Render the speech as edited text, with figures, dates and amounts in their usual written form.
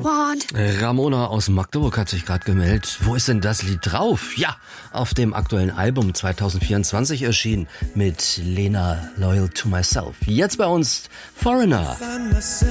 want. Ramona aus Magdeburg hat sich gerade gemeldet. Wo ist denn das Lied drauf? Ja, auf dem aktuellen Album 2024 erschienen mit Lena Loyal to Myself. Jetzt bei uns Foreigner.